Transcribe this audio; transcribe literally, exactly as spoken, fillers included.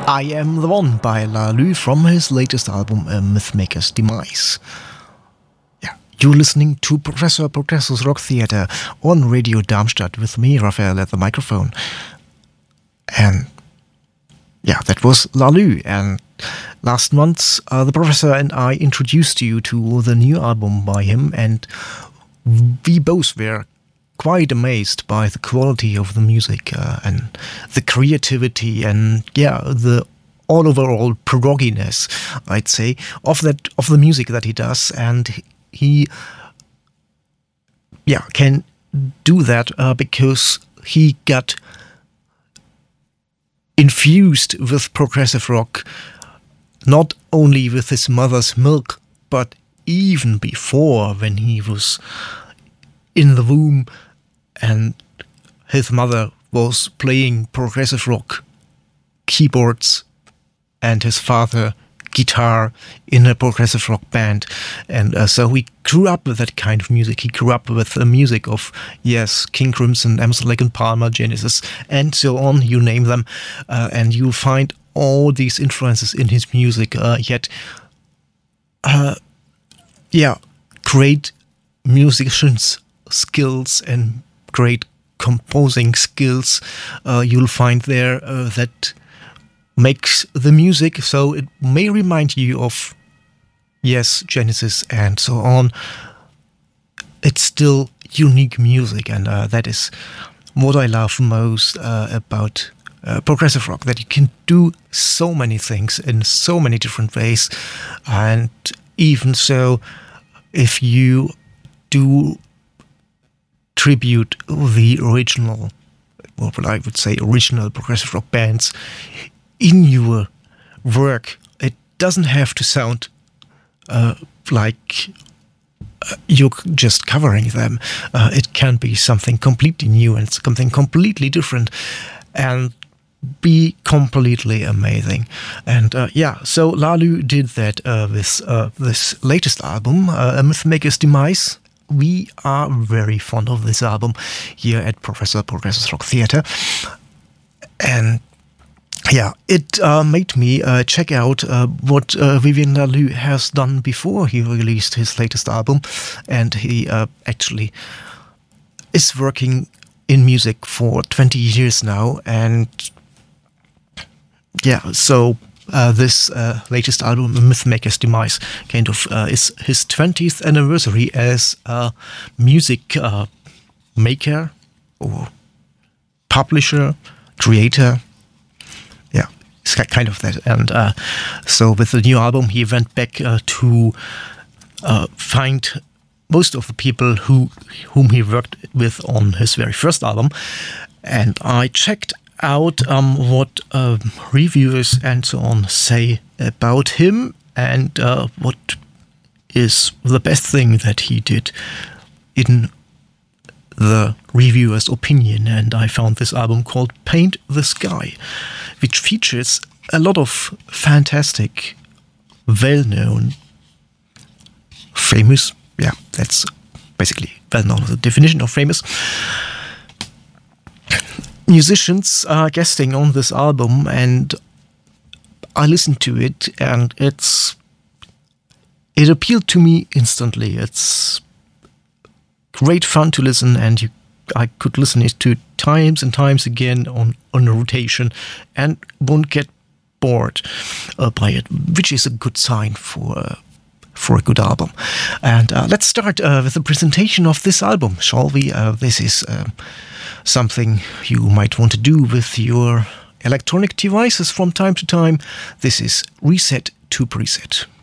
I Am the One by Lalou from his latest album, A Mythmaker's Demise. Yeah, you're listening to Professor Progressus Rock Theater on Radio Darmstadt with me, Raphael, at the microphone. And yeah, that was Lalou. And last month, uh, the Professor and I introduced you to the new album by him, and we both were quite amazed by the quality of the music uh, and the creativity and yeah the all overall progginess, I'd say, of that of the music that he does, and he yeah can do that uh, because he got infused with progressive rock not only with his mother's milk, but even before, when he was in the womb and his mother was playing progressive rock keyboards and his father guitar in a progressive rock band. And uh, so he grew up with that kind of music. He grew up with the music of, yes, King Crimson, Emerson, Lake and Palmer, Genesis, and so on, you name them. Uh, and you'll find all these influences in his music, uh, yet, uh, yeah, great musicians' skills and great composing skills uh, you'll find there uh, that makes the music so it may remind you of, yes, Genesis and so on. It's still unique music, and uh, that is what I love most uh, about uh, progressive rock, that you can do so many things in so many different ways. And even so, if you do tribute the original, well, what I would say original progressive rock bands in your work, it doesn't have to sound uh, like uh, you're just covering them. Uh, it can be something completely new and something completely different and be completely amazing. And uh, yeah, so Lalou did that uh, with uh, this latest album, uh, A Mythmaker's Demise. We are very fond of this album here at Professor Progressus Rock Theater. And yeah, it uh, made me uh, check out uh, what uh, Vivian Lalou has done before he released his latest album. And he uh, actually is working in music for twenty years now. And yeah, so Uh, this uh, latest album, Mythmaker's Demise, kind of uh, is his twentieth anniversary as a music uh, maker or publisher, creator. Yeah, it's kind of that. And uh, so with the new album, he went back uh, to uh, find most of the people who whom he worked with on his very first album. And I checked out um, what uh, reviewers and so on say about him, and uh, what is the best thing that he did in the reviewer's opinion. And I found this album called Paint the Sky, which features a lot of fantastic, well-known, famous, yeah, that's basically well-known, the definition of famous, musicians are guesting on this album. And I listened to it, and it's it appealed to me instantly. It's great fun to listen, and you, I could listen it to times and times again on, on a rotation and won't get bored uh, by it, which is a good sign for uh, for a good album. And uh, let's start uh, with the presentation of this album, shall we? Uh, this is Um, something you might want to do with your electronic devices from time to time. This is Reset to Preset.